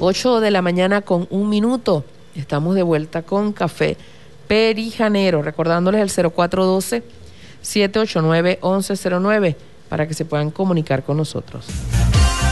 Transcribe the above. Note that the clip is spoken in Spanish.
8 de la mañana con 1 minuto. Estamos de vuelta con Café Perijanero, recordándoles el 0412-789-1109 para que se puedan comunicar con nosotros.